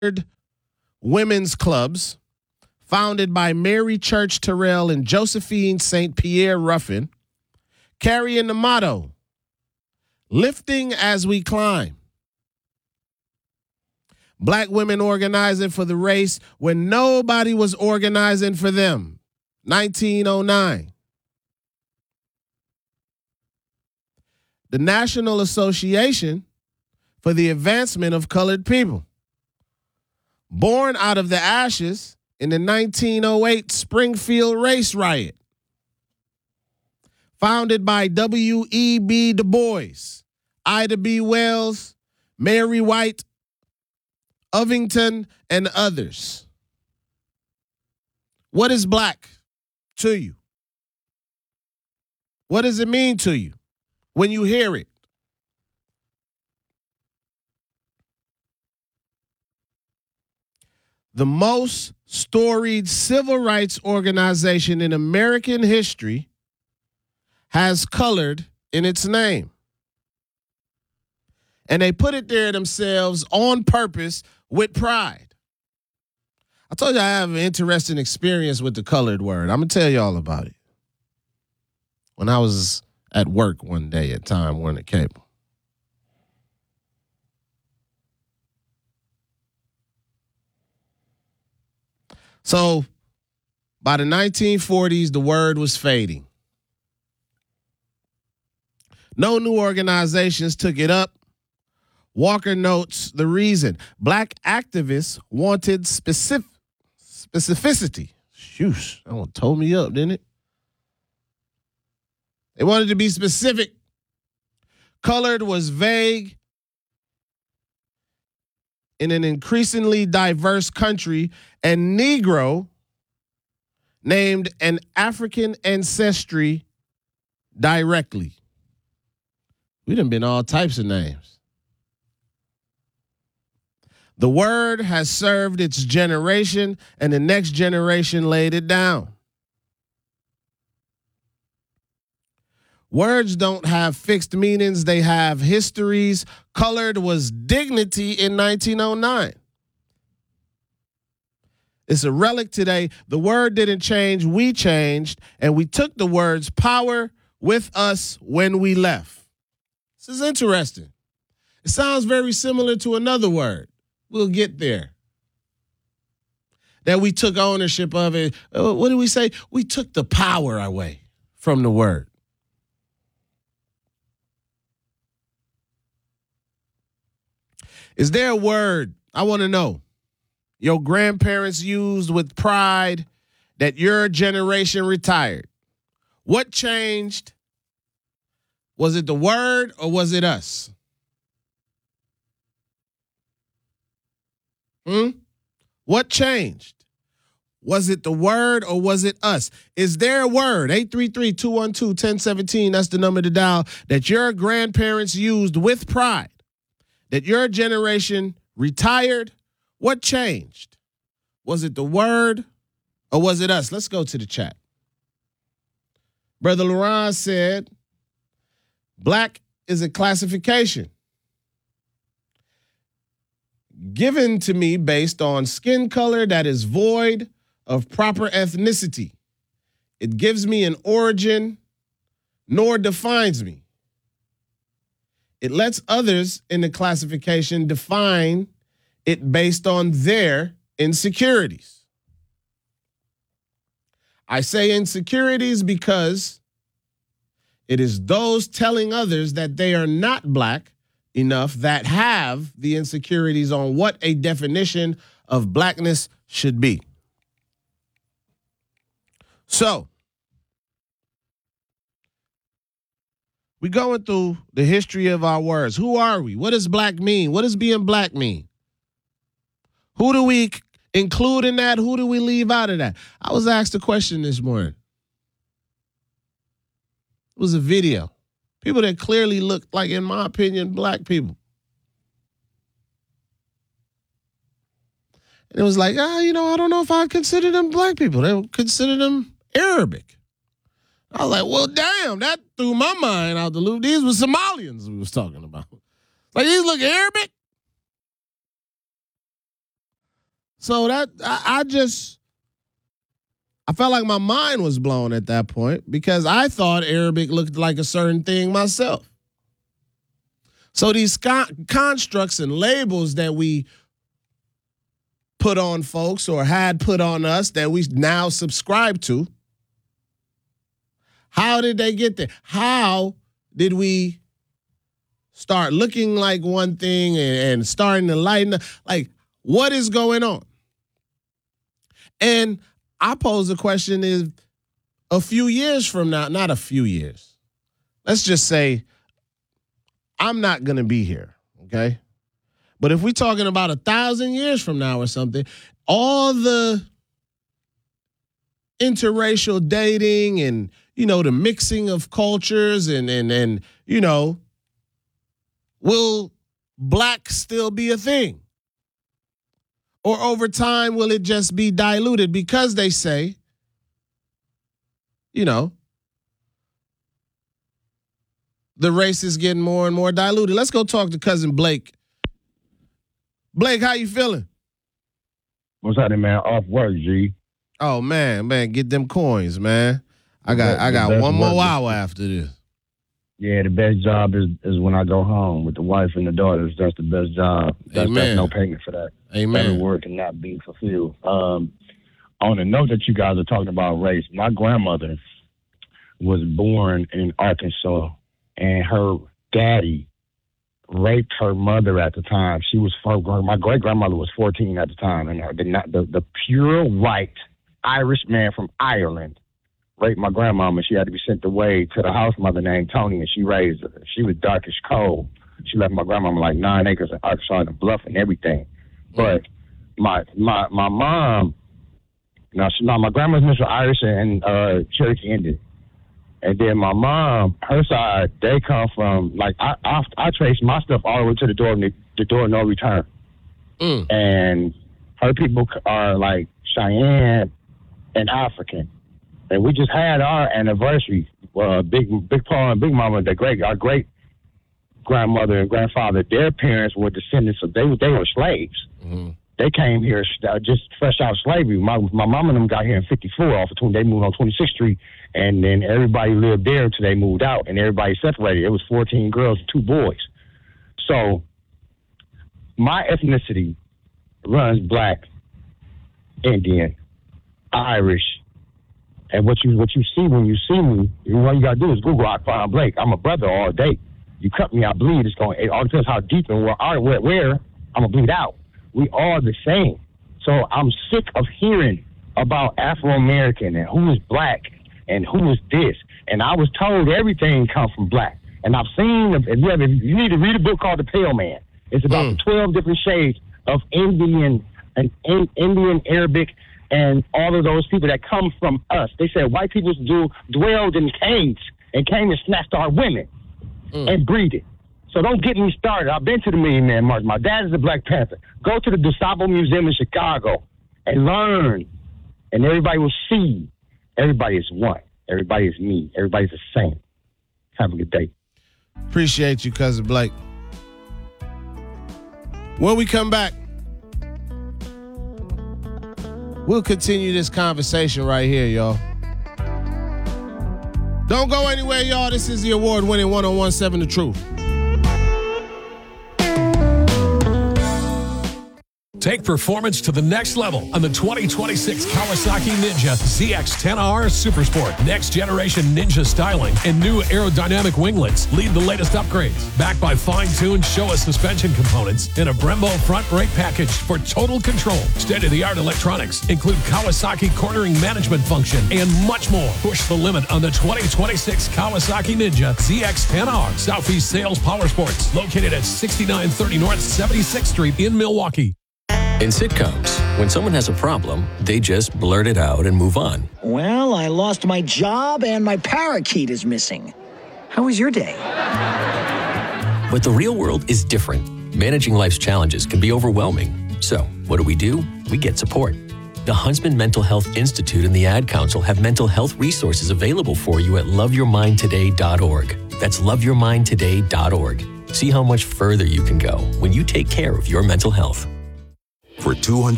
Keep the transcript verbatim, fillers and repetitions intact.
women's clubs founded by Mary Church Terrell and Josephine Saint Pierre Ruffin, carrying the motto, "Lifting as we climb." Black women organizing for the race when nobody was organizing for them. nineteen oh nine. The National Association for the Advancement of Colored People. Born out of the ashes in the nineteen oh eight Springfield race riot. Founded by W E B Du Bois, Ida B. Wells, Mary White Ovington, and others. What is black to you? What does it mean to you when you hear it? The most storied civil rights organization in American history has colored in its name. And they put it there themselves on purpose with pride. I told you I have an interesting experience with the colored word. I'm going to tell you all about it. When I was at work one day at Time Warner Cable. So by the nineteen forties, the word was fading. No new organizations took it up. Walker notes the reason. Black activists wanted specific specificity. Shoosh, that one told me up, didn't it? They wanted to be specific. Colored was vague in an increasingly diverse country, and Negro named an African ancestry directly. We done been all types of names. The word has served its generation, and the next generation laid it down. Words don't have fixed meanings. They have histories. Colored was dignity in nineteen oh nine. It's a relic today. The word didn't change. We changed, and we took the word's power with us when we left. This is interesting. It sounds very similar to another word. We'll get there. That we took ownership of it. What did we say? We took the power away from the word. Is there a word, I want to know, your grandparents used with pride that your generation retired? What changed? Was it the word or was it us? Hmm? What changed? Was it the word or was it us? Is there a word, eight three three, two one two, one zero one seven, that's the number to dial, that your grandparents used with pride, that your generation retired? What changed? Was it the word or was it us? Let's go to the chat. Brother Laurent said, black is a classification given to me based on skin color that is void of proper ethnicity. It gives me an origin, nor defines me. It lets others in the classification define it based on their insecurities. I say insecurities because it is those telling others that they are not black enough that have the insecurities on what a definition of blackness should be. So, we're going through the history of our words. Who are we? What does black mean? What does being black mean? Who do we include in that? Who do we leave out of that? I was asked a question this morning. It was a video. People that clearly looked like, in my opinion, black people. And it was like, ah, you know, I don't know if I consider them black people. They would consider them Arabic. I was like, well, damn, that threw my mind out the loop. These were Somalians we was talking about. Like, these look Arabic? So that I, I just I felt like my mind was blown at that point because I thought Arabic looked like a certain thing myself. So these con- constructs and labels that we put on folks or had put on us that we now subscribe to, how did they get there? How did we start looking like one thing and, and starting to lighten up? Like, what is going on? And I pose the question is a few years from now, not a few years. Let's just say I'm not going to be here, okay? But if we're talking about a thousand years from now or something, all the interracial dating and, you know, the mixing of cultures and, and, and you know, will black still be a thing? Or over time, will it just be diluted? Because they say, you know, the race is getting more and more diluted. Let's go talk to cousin Blake. Blake, how you feeling? What's happening, man? Off work, G. Oh man, man, get them coins, man. I got the, I got one more work. hour after this. Yeah, the best job is, is when I go home with the wife and the daughters. That's the best job. That's, Amen. That's no payment for that. Amen. Every word cannot be fulfilled. Um, on the note that you guys are talking about race, my grandmother was born in Arkansas, and her daddy raped her mother at the time. She was my great grandmother was fourteen at the time, and the the, the pure white Irish man from Ireland raped my grandmama. She had to be sent away to the house mother named Tony, and she raised her. She was dark as coal. She left my grandmama like nine acres in Arkansas and a bluff and everything. But my my my mom, now, she, now my grandma's Mister Irish and uh, Cherokee Indian. And then my mom, her side, they come from, like, I I, I trace my stuff all the way to the door, the door no return. Mm. And her people are, like, Cheyenne and African. And we just had our anniversary. Uh, Big Big Paul and Big Mama, the great, our great grandmother and grandfather, their parents were descendants of, they, they were slaves. Mm. They came here just fresh out of slavery. My my mom and them got here in fifty-four off of twenty. They moved on twenty-sixth Street, and then everybody lived there until they moved out, and everybody separated. It was fourteen girls and two boys. So my ethnicity runs black, Indian, Irish, and what you what you see when you see me, all you gotta do is Google Akbar Blake. I'm a brother all day. You cut me, I bleed. It's going. It all depends how deep and where where, where I'm gonna bleed out. We all the same. So I'm sick of hearing about Afro-American and who is black and who is this. And I was told everything comes from black. And I've seen, if you, have, you need to read a book called The Pale Man. It's about mm. the twelve different shades of Indian and in, Indian, Arabic, and all of those people that come from us. They said white people do dwelled in caves and came and snatched our women mm. and breeded. So don't get me started. I've been to the Million Man March. My dad is a Black Panther. Go to the DuSable Museum in Chicago and learn. And everybody will see everybody is one. Everybody is me. Everybody's the same. Have a good day. Appreciate you, Cousin Blake. When we come back, we'll continue this conversation right here, y'all. Don't go anywhere, y'all. This is the award-winning one oh one seven The Truth. Take performance to the next level on the twenty twenty-six Kawasaki Ninja Z X ten R Supersport. Next generation Ninja styling and new aerodynamic winglets lead the latest upgrades. Backed by fine-tuned Showa suspension components and a Brembo front brake package for total control. State-of-the-art electronics include Kawasaki cornering management function and much more. Push the limit on the twenty twenty-six Kawasaki Ninja Z X ten R. Southeast Sales Power Sports, located at sixty-nine thirty North seventy-sixth Street in Milwaukee. In sitcoms, when someone has a problem, they just blurt it out and move on. Well, I lost my job and my parakeet is missing. How was your day? But the real world is different. Managing life's challenges can be overwhelming. So, what do we do? We get support. The Huntsman Mental Health Institute and the Ad Council have mental health resources available for you at love your mind today dot org. That's love your mind today dot org. See how much further you can go when you take care of your mental health. For two hundred